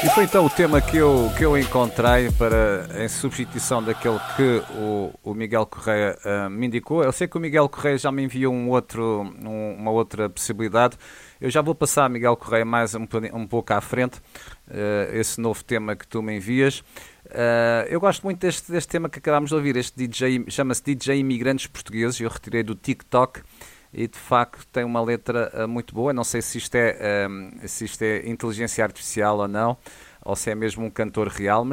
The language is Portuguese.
E foi então o tema que eu encontrei em substituição daquele que o Miguel Correia me indicou. Eu sei que o Miguel Correia já me enviou uma outra possibilidade. Eu já vou passar, Miguel Correia, mais um pouco à frente, esse novo tema que tu me envias. Eu gosto muito deste tema que acabámos de ouvir. Este DJ chama-se DJ Imigrantes Portugueses. Eu retirei do TikTok. E de facto tem uma letra muito boa. Não sei se isto é inteligência artificial ou não, ou se é mesmo um cantor real,